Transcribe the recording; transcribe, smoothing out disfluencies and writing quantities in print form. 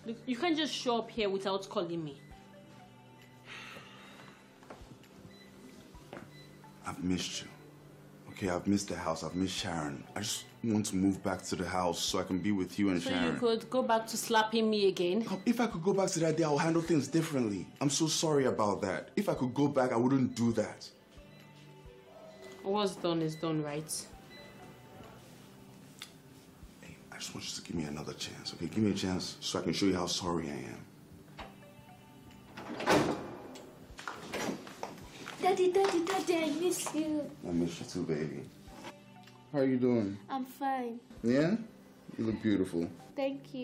Look, you can't just show up here without calling me. I've missed you. Okay, I've missed the house. I've missed Sharon. I just want to move back to the house so I can be with you and Sharon. So you could go back to slapping me again? If I could go back to that day, I'll handle things differently. I'm so sorry about that. If I could go back, I wouldn't do that. What's done is done, right? Hey, I just want you to give me another chance, okay? Give me a chance so I can show you how sorry I am. Daddy, I miss you. I miss you too, baby. How are you doing? I'm fine. Yeah? You look beautiful. Thank you.